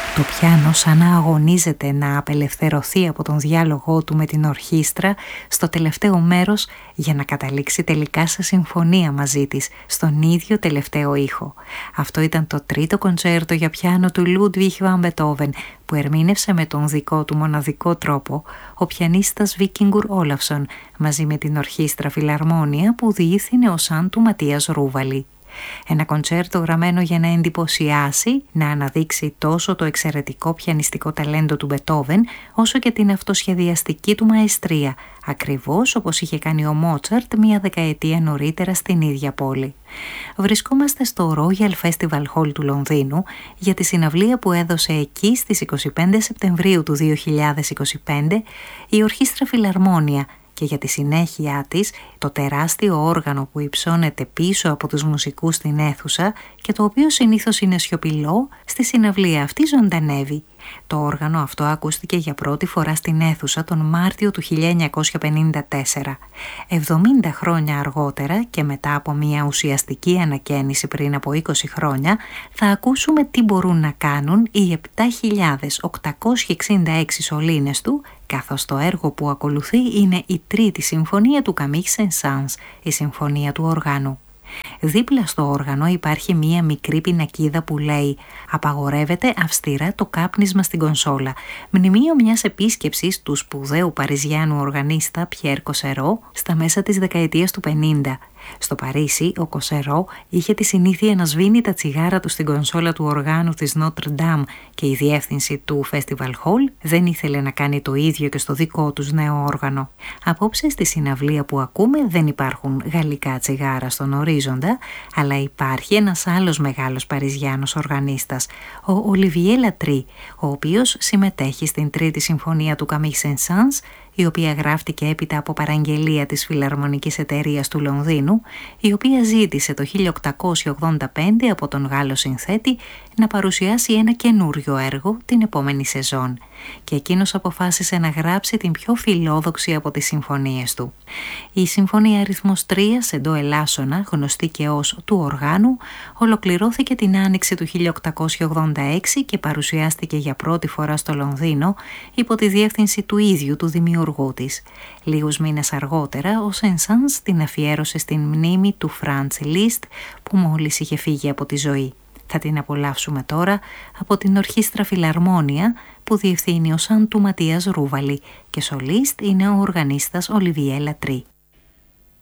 Το πιάνο σαν να αγωνίζεται να απελευθερωθεί από τον διάλογό του με την ορχήστρα στο τελευταίο μέρος για να καταλήξει τελικά σε συμφωνία μαζί της, στον ίδιο τελευταίο ήχο. Αυτό ήταν το τρίτο κοντσέρτο για πιάνο του Λούντβιχ βαν Μπετόβεν, που ερμήνευσε με τον δικό του μοναδικό τρόπο ο πιανίστας Βίκινγκουρ Όλαφσον, μαζί με την ορχήστρα Φιλαρμόνια που διεύθυνε ο σαν του Ματίας Ρούβαλη. Ένα κοντσέρτο γραμμένο για να εντυπωσιάσει, να αναδείξει τόσο το εξαιρετικό πιανιστικό ταλέντο του Μπετόβεν, όσο και την αυτοσχεδιαστική του μαεστρία, ακριβώς όπως είχε κάνει ο Μότσαρτ μία δεκαετία νωρίτερα στην ίδια πόλη. Βρισκόμαστε στο Royal Festival Hall του Λονδίνου για τη συναυλία που έδωσε εκεί στις 25 Σεπτεμβρίου του 2025 η Ορχήστρα Φιλαρμόνια, και για τη συνέχεια της το τεράστιο όργανο που υψώνεται πίσω από τους μουσικούς στην αίθουσα και το οποίο συνήθως είναι σιωπηλό, στη συναυλία αυτή ζωντανεύει. Το όργανο αυτό ακούστηκε για πρώτη φορά στην αίθουσα τον Μάρτιο του 1954. 70 χρόνια αργότερα και μετά από μια ουσιαστική ανακαίνιση πριν από 20 χρόνια θα ακούσουμε τι μπορούν να κάνουν οι 7.866 σωλήνες του, καθώς το έργο που ακολουθεί είναι η τρίτη συμφωνία του Καμίγ Σεν-Σανς, η συμφωνία του οργάνου. Δίπλα στο όργανο υπάρχει μία μικρή πινακίδα που λέει «Απαγορεύεται αυστηρά το κάπνισμα στην κονσόλα», μνημείο μιας επίσκεψης του σπουδαίου παριζιάνου οργανίστα Πιέρ Κοσερό στα μέσα της δεκαετίας του 50. Στο Παρίσι, ο Κοσερό είχε τη συνήθεια να σβήνει τα τσιγάρα του στην κονσόλα του οργάνου της Notre Dame και η διεύθυνση του Festival Hall δεν ήθελε να κάνει το ίδιο και στο δικό τους νέο όργανο. Απόψε στη συναυλία που ακούμε δεν υπάρχουν γαλλικά τσιγάρα στον ορίζοντα, αλλά υπάρχει ένας άλλος μεγάλος παριζιάνος οργανίστας, ο Ολιβιέ Λατρί, ο οποίος συμμετέχει στην τρίτη συμφωνία του Καμίγ Σεν-Σανς, η οποία γράφτηκε έπειτα από παραγγελία της Φιλαρμονικής Εταιρείας του Λονδίνου, η οποία ζήτησε το 1885 από τον Γάλλο συνθέτη να παρουσιάσει ένα καινούριο έργο την επόμενη σεζόν. Και εκείνος αποφάσισε να γράψει την πιο φιλόδοξη από τις συμφωνίες του. Η συμφωνία αριθμός 3 σε ντο ελάσσονα, γνωστή και ως του οργάνου, ολοκληρώθηκε την άνοιξη του 1886 και παρουσιάστηκε για πρώτη φορά στο Λονδίνο υπό τη διεύθυνση του ίδιου του δημιουργού της. Λίγους μήνες αργότερα ο Σεν-Σανς την αφιέρωσε στην μνήμη του Φραντς Λίστ που μόλις είχε φύγει από τη ζωή. Θα την απολαύσουμε τώρα από την Ορχήστρα Φιλαρμόνια που διευθύνει ο σαν του Ματίας Ρούβαλη και σολίστ είναι ο οργανίστας Ολιβιέ Λατρί.